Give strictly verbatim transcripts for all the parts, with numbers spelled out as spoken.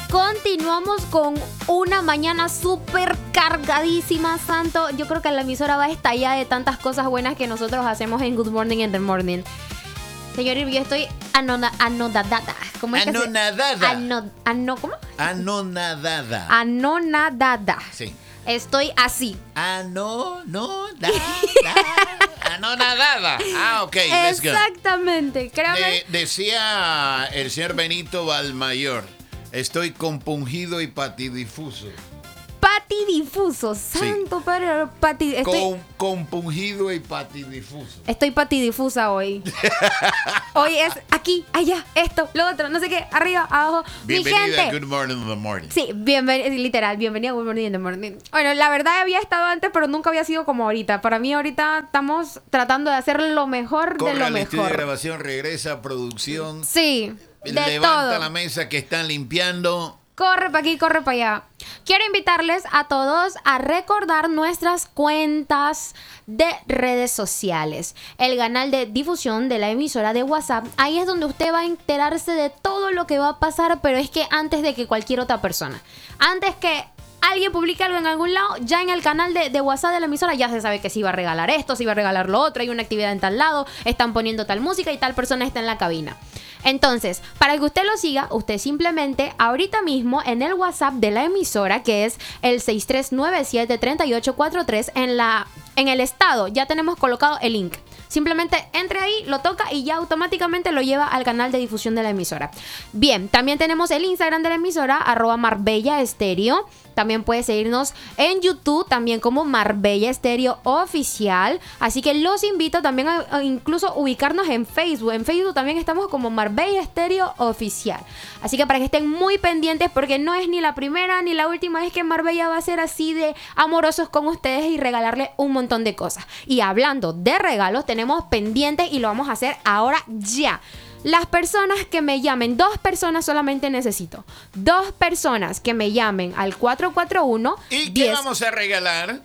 Continuamos con una mañana súper cargadísima, Santo. Yo creo que la emisora va a estallar de tantas cosas buenas que nosotros hacemos en Good Morning in the Morning. Señor Irving, yo estoy anona, anodadada. ¿Cómo es Anonadada. Que se... ano, ano, ¿Cómo? Anonadada. Anonadada. Sí. Estoy así. Anonadada. Anonadada. Ah, ok. Let's go. Exactamente. Créame. De, decía el señor Benito Valmayor, estoy compungido y patidifuso. Patidifuso. Santo sí. Padre. Pati, estoy... Con, compungido y patidifuso. Estoy patidifusa hoy. Hoy es aquí, allá, esto, lo otro, no sé qué, arriba, abajo. Bienvenida Mi gente. a Good Morning in the Morning. Sí, bienvenido, literal, bienvenida a Good Morning in the Morning. Bueno, la verdad había estado antes, pero nunca había sido como ahorita. Para mí ahorita estamos tratando de hacer lo mejor Corre de lo al estudio mejor. de grabación, regresa a producción. Sí, de levanta todo. la mesa que están limpiando. Corre para aquí, corre para allá. Quiero invitarles a todos a recordar nuestras cuentas de redes sociales. El canal de difusión de la emisora de WhatsApp. Ahí es donde usted va a enterarse de todo lo que va a pasar, pero es que antes de que cualquier otra persona. Antes que alguien publique algo en algún lado, ya en el canal de, de WhatsApp de la emisora ya se sabe que si va a regalar esto, si va a regalar lo otro, hay una actividad en tal lado, están poniendo tal música y tal persona está en la cabina. Entonces, para que usted lo siga, usted simplemente ahorita mismo en el WhatsApp de la emisora, que es el seis tres nueve siete, tres ocho cuatro tres, en, la, en el estado ya tenemos colocado el link. Simplemente entre ahí, lo toca y ya automáticamente lo lleva al canal de difusión de la emisora. Bien, también tenemos el Instagram de la emisora, arroba Marbella Estéreo. También puede seguirnos en YouTube, también como Marbella Estéreo Oficial. Así que los invito también a, a incluso ubicarnos en Facebook. En Facebook también estamos como Marbella Estéreo Oficial. Así que para que estén muy pendientes, porque no es ni la primera ni la última vez que Marbella va a ser así de amorosos con ustedes y regalarles un montón de cosas. Y hablando de regalos, tenemos pendientes y lo vamos a hacer ahora ya. Las personas que me llamen, dos personas solamente necesito. Dos personas que me llamen al cuatro cuatro uno. ¿Y qué diez. vamos a regalar?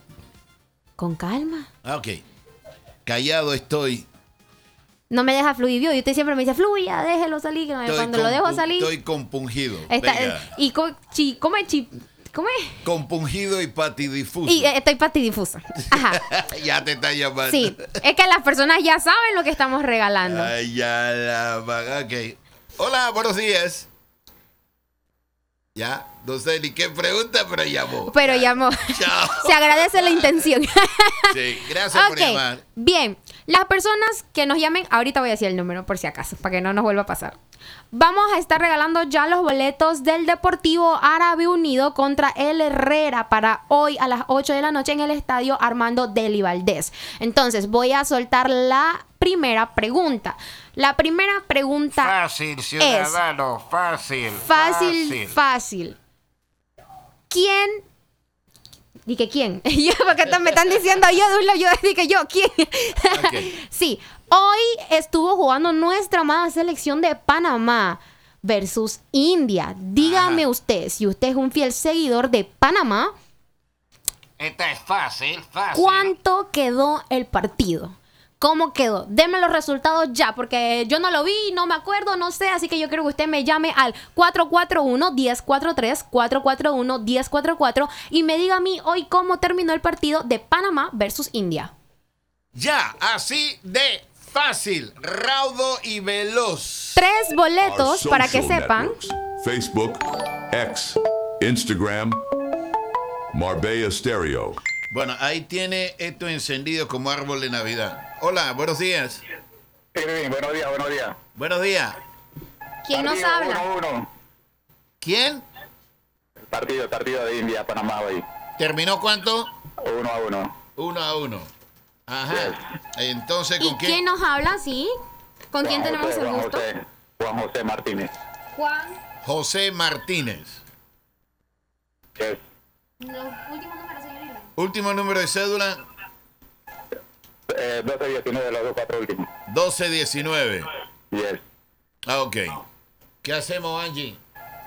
Con calma. Ah, ok. Callado estoy. No me deja fluir. Y usted siempre me dice, fluya, déjelo salir. Estoy Cuando lo dejo salir. Estoy compungido. Está, Venga. y co, chi, ¿cómo es chi? ¿Cómo es? Compungido y patidifuso. Y eh, estoy patidifusa. Ajá. Ya te está llamando. Sí, es que las personas ya saben lo que estamos regalando. Ay, ya la vaga. Ok. Hola, buenos días. Ya, no sé ni qué pregunta, pero llamó. Pero ya. llamó. Chao. Se agradece la intención. Sí, gracias por Ok, llamar. bien. Las personas que nos llamen, ahorita voy a decir el número por si acaso, para que no nos vuelva a pasar. Vamos a estar regalando ya los boletos del Deportivo Árabe Unido contra el Herrera para hoy a las ocho de la noche en el estadio Armando Deli Valdés. Entonces, voy a soltar la primera pregunta. La primera pregunta Fácil, ciudadano, es fácil, fácil, fácil. fácil. ¿Quién? Dije, ¿quién? Yo, porque me están diciendo yo de un lado, yo dije, yo, ¿quién? Okay. Sí, hoy estuvo jugando nuestra amada selección de Panamá versus India. Dígame Ajá. usted, si usted es un fiel seguidor de Panamá, Esta es fácil, fácil. ¿cuánto quedó el partido? ¿Cómo quedó? Deme los resultados ya, porque yo no lo vi, no me acuerdo, no sé, así que yo quiero que usted me llame al cuatro cuatro uno, uno cero cuatro tres, cuatro cuatro uno, uno cero cuatro cuatro y me diga a mí hoy cómo terminó el partido de Panamá versus India. Ya, así de fácil, raudo y veloz. Tres boletos Our para que social sepan. networks, Facebook, X, Instagram, Marbella Stereo. Bueno, ahí tiene esto encendido como árbol de Navidad. Hola, buenos días. Irving, buenos días, buenos días. Buenos días. ¿Quién nos Partido habla? uno uno. ¿Quién? Partido, partido de India, Panamá hoy. ¿Terminó cuánto? Uno a uno. Uno a uno. Ajá. Entonces, ¿con ¿Y quién? quién nos habla? ¿Sí? ¿Con quién Juan tenemos José, el Juan gusto? José, Juan José Martínez. Juan. José Martínez. Yes. Los últimos números, señor Irving. Último número de cédula, Eh, doce diecinueve, los dos cuatro últimos. doce diecinueve. Yes. Ah, ok. ¿Qué hacemos, Angie?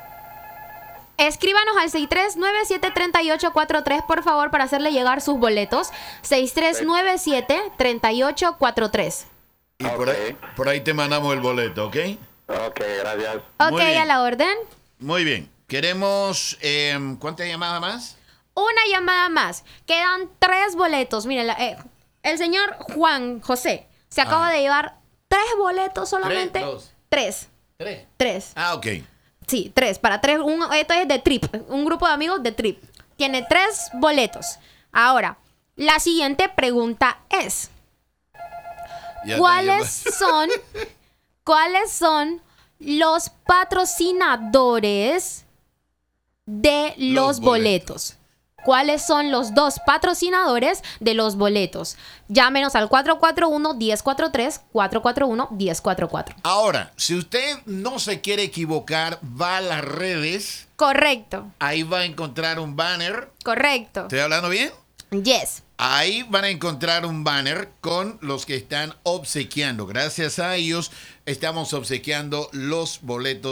Escríbanos al seis tres nueve siete, tres ocho cuatro tres, por favor, para hacerle llegar sus boletos. seis tres nueve siete, tres ocho cuatro tres. Y por, ahí, por ahí te mandamos el boleto, ¿ok? Ok, gracias. Ok, Muy bien. a la orden. Muy bien. Queremos, eh, ¿cuántas llamadas más? Una llamada más. Quedan tres boletos. Miren, la- eh, el señor Juan José se acaba Ah. de llevar tres boletos solamente. Tres, dos. Tres. Tres. Tres. Ah, ok. Sí, tres. Para tres. Un, esto es de Trip. Un grupo de amigos de Trip. Tiene tres boletos. Ahora, la siguiente pregunta es: Ya te ¿cuáles llamo. son, cuáles son los patrocinadores de los, Los boletos? ¿Cuáles son los dos patrocinadores de los boletos? Llámenos al cuatro cuatro uno, uno cero cuatro tres, cuatro cuatro uno, uno cero cuatro cuatro. Ahora, si usted no se quiere equivocar, va a las redes, Correcto, ahí va a encontrar un banner. correcto. ¿Estoy hablando bien? Yes. Ahí van a encontrar un banner con los que están obsequiando. Gracias a ellos estamos obsequiando los boletos